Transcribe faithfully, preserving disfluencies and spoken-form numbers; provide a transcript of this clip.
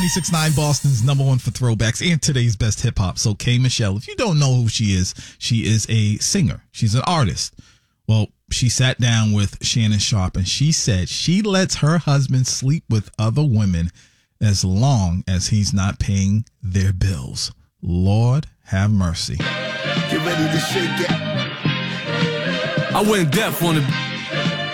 ninety-six point nine Boston's number one for throwbacks and today's best hip hop. So K Michelle, if you don't know who she is, she is a singer. She's an artist. Well, she sat down with Shannon Sharpe and she said she lets her husband sleep with other women as long as he's not paying their bills. Lord have mercy. Get ready to shake it. I went deaf on the